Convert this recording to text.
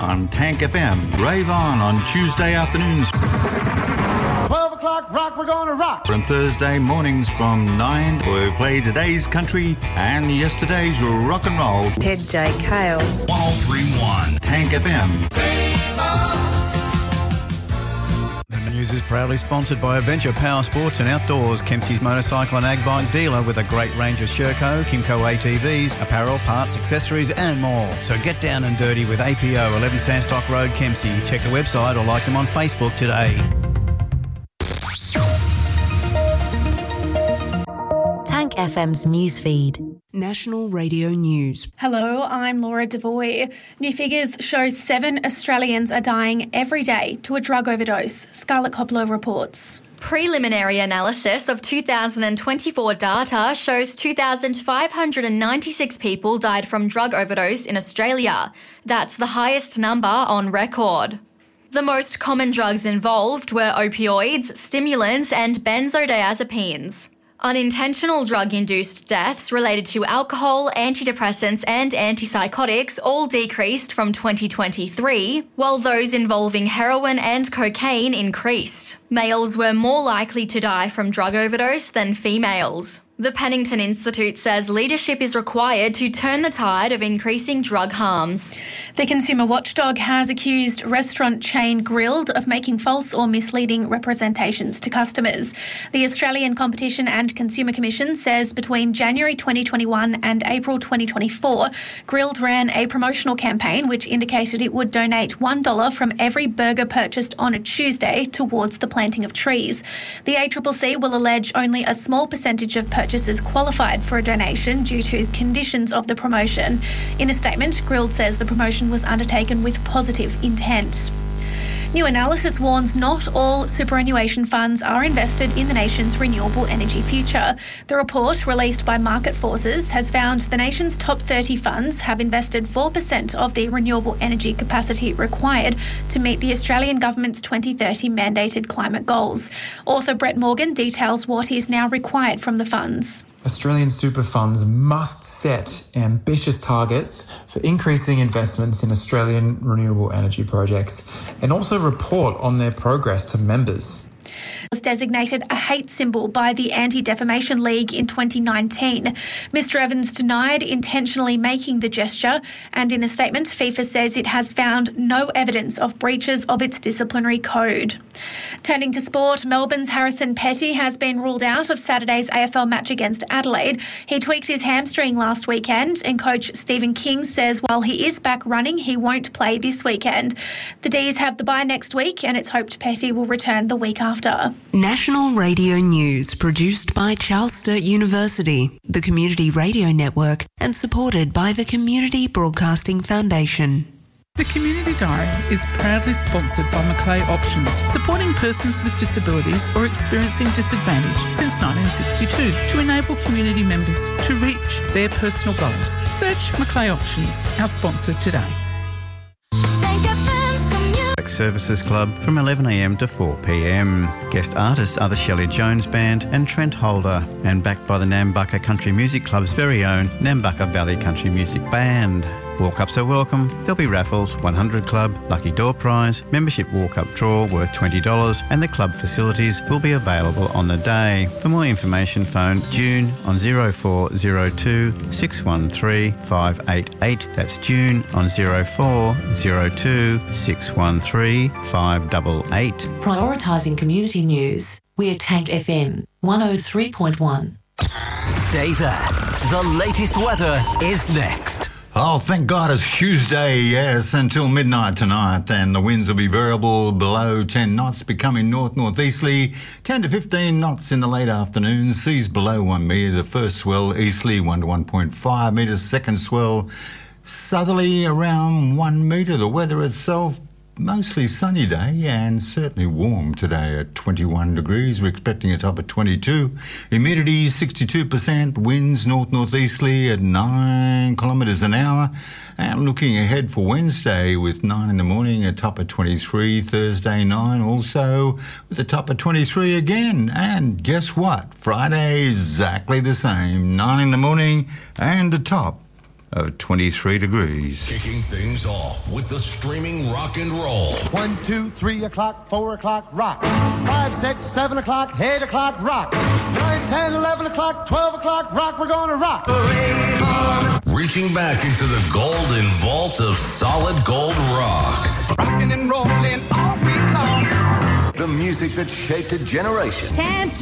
on Tank FM. Rave on Tuesday afternoons. 12 o'clock rock, we're gonna rock. On Thursday mornings from 9, we play today's country and yesterday's rock and roll. Ted J. Kale. 103.1 Tank FM. The news is proudly sponsored by Adventure Power Sports and Outdoors, Kempsey's motorcycle and ag bike dealer with a great range of Sherco, Kimco ATVs, apparel, parts, accessories and more. So get down and dirty with APO, 11 Sandstock Road, Kempsey. Check the website or like them on Facebook today. Tank FM's newsfeed. National Radio News. Hello, I'm Laura Devoy. New figures show 7 Australians are dying every day to a drug overdose. Scarlett Coppola reports. Preliminary analysis of 2024 data shows 2,596 people died from drug overdose in Australia. That's the highest number on record. The most common drugs involved were opioids, stimulants and benzodiazepines. Unintentional drug-induced deaths related to alcohol, antidepressants and antipsychotics all decreased from 2023, while those involving heroin and cocaine increased. Males were more likely to die from drug overdose than females. The Pennington Institute says leadership is required to turn the tide of increasing drug harms. The Consumer Watchdog has accused restaurant chain Grill'd of making false or misleading representations to customers. The Australian Competition and Consumer Commission says between January 2021 and April 2024, Grill'd ran a promotional campaign which indicated it would donate $1 from every burger purchased on a Tuesday towards the planting of trees. The ACCC will allege only a small percentage of purchases qualified for a donation due to conditions of the promotion. In a statement, Grill'd says the promotion was undertaken with positive intent. New analysis warns not all superannuation funds are invested in the nation's renewable energy future. The report, released by Market Forces, has found the nation's top 30 funds have invested 4% of the renewable energy capacity required to meet the Australian government's 2030 mandated climate goals. Author Brett Morgan details what is now required from the funds. Australian super funds must set ambitious targets for increasing investments in Australian renewable energy projects and also report on their progress to members. Was designated a hate symbol by the Anti-Defamation League in 2019. Mr Evans denied intentionally making the gesture, and in a statement, FIFA says it has found no evidence of breaches of its disciplinary code. Turning to sport, Melbourne's Harrison Petty has been ruled out of Saturday's AFL match against Adelaide. He tweaked his hamstring last weekend, and coach Stephen King says while he is back running, he won't play this weekend. The D's have the bye next week, and it's hoped Petty will return the week after. National Radio News, produced by Charles Sturt University, the Community Radio Network, and supported by the Community Broadcasting Foundation. The Community Diary is proudly sponsored by Macleay Options, supporting persons with disabilities or experiencing disadvantage since 1962 to enable community members to reach their personal goals. Search Macleay Options, our sponsor today. Services Club from 11am to 4pm. Guest artists are the Shelley Jones Band and Trent Holder, and backed by the Nambucca Country Music Club's very own Nambucca Valley Country Music Band. Walk-ups are welcome. There'll be raffles, 100 Club, lucky door prize, membership walk-up draw worth $20, and the club facilities will be available on the day. For more information, phone June on 0402 613 588. That's June on 0402 613 588. Prioritising community news. We're Tank FM 103.1. Stay there. The latest weather is next. Oh, thank God it's Tuesday, yes, until midnight tonight, and the winds will be variable below 10 knots, becoming north-northeasterly, 10 to 15 knots in the late afternoon, seas below 1 metre, the first swell easterly 1 to 1.5 metres, second swell southerly around 1 metre. The weather itself, mostly sunny day and certainly warm today at 21 degrees. We're expecting a top of 22. Humidity 62%. Winds north-northeasterly at 9 kilometres an hour. And looking ahead for Wednesday with 9 in the morning, a top of 23. Thursday 9 also with a top of 23 again. And guess what? Friday exactly the same. 9 in the morning and a top of 23 degrees. Kicking things off with the streaming rock and roll. 1, 2, 3 o'clock, 4 o'clock, rock. 5, 6, 7 o'clock, 8 o'clock, rock. 9, 10, 11 o'clock, 12 o'clock, rock. We're gonna rock. Reaching back into the golden vault of solid gold rock. Rocking and rolling all week long. The music that shaped a generation. Can't